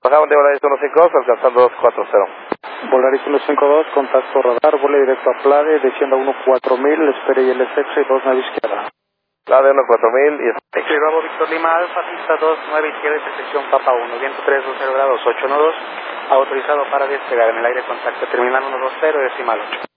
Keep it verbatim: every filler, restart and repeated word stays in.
Bajamos de Volaris uno cinco dos, alcanzando dos cuatro cero. Volaris uno cinco dos, contacto radar, vuelo directo a Plade, descienda uno cuatro mil, espere y el sexo y dos nueve izquierda. Plade uno cuatro mil y es... Sí, Bravo Víctor Lima Alfa, pista dos nueve izquierda y sección Papa uno, viento tres dos cero grados, ocho uno dos, autorizado para despegar en el aire, contacto terminal uno dos cero, decimal ocho.